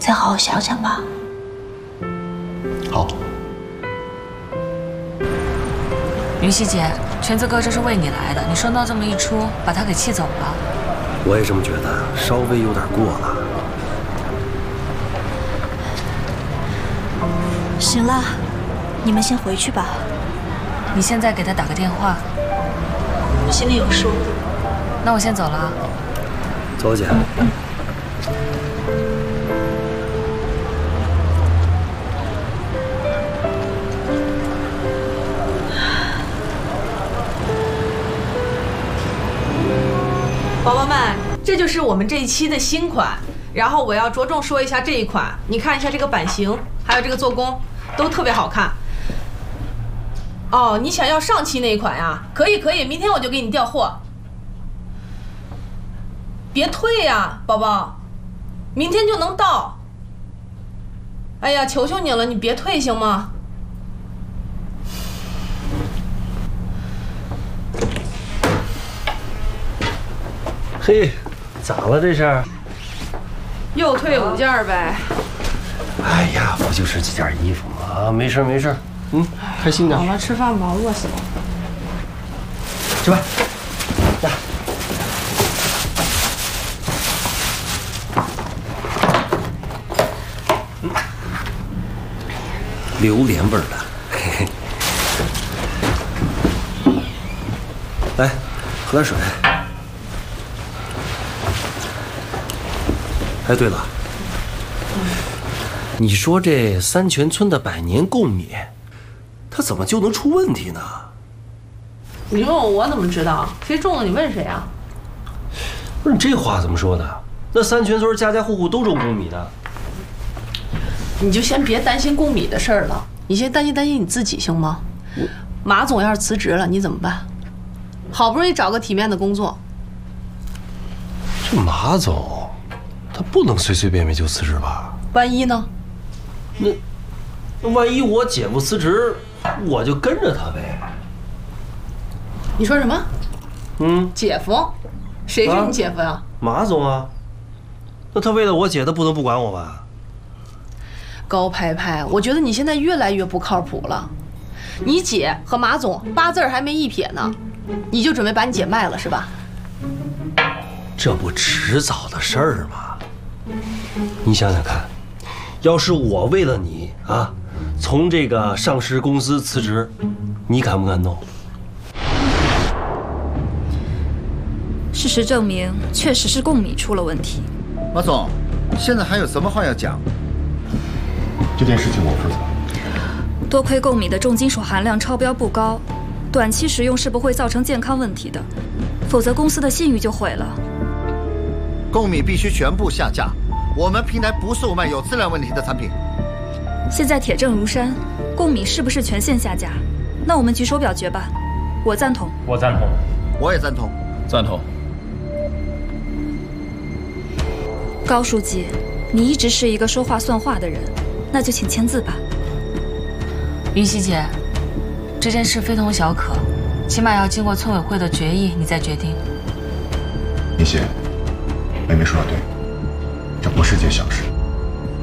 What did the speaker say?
再好好想想吧。 好。 云溪姐，全子哥这是为你来的，你说闹这么一出，把他给气走了。 我也这么觉得，稍微有点过了。 行了，你们先回去吧。 你现在给他打个电话。 我心里有数。 那我先走了啊。 走，姐。 宝宝们，这就是我们这一期的新款。然后我要着重说一下这一款，你看一下这个版型，还有这个做工，都特别好看。哦，你想要上期那一款呀？可以可以，明天我就给你调货。别退呀，宝宝，明天就能到。哎呀，求求你了，你别退行吗？ 嘿，咋了这是？ 又退5件呗。 哎呀，不就是几件衣服吗？没事没事，开心点。 好了，吃饭吧，饿死了。 吃饭。来。榴莲味儿的，嘿嘿。来，喝点水。哎，对了，你说这三泉村的百年贡米，它怎么就能出问题呢？ 你问我怎么知道？谁种的？你问谁啊？ 不是你这话怎么说的？那三泉村家家户户都种贡米的。 你就先别担心贡米的事儿了，你先担心你自己行吗？马总要是辞职了，你怎么办？好不容易找个体面的工作。 这马总。他不能随随便便就辞职吧？ 万一呢？ 那万一我姐夫辞职，我就跟着他呗。 你说什么？姐夫？谁是你姐夫呀？ 马总啊。那他为了我姐，他不能不管我吧？ 高拍拍，我觉得你现在越来越不靠谱了。你姐和马总8字还没一撇呢，你就准备把你姐卖了是吧？ 这不迟早的事儿吗？你想想看，要是我为了你啊，从这个上市公司辞职，你敢不敢弄？ 事实证明，确实是贡米出了问题。 马总，现在还有什么话要讲？ 这件事情我负责。 多亏贡米的重金属含量超标不高，短期使用是不会造成健康问题的，否则公司的信誉就毁了。 贡米必须全部下架，我们平台不售卖有质量问题的产品。 现在铁证如山，贡米是不是全线下架？那我们举手表决吧。我赞同。 我赞同。 我也赞同。 赞同。 高书记，你一直是一个说话算话的人，那就请签字吧。 云溪姐，这件事非同小可，起码要经过村委会的决议，你再决定。 云溪，妹妹说的对，这不是件小事。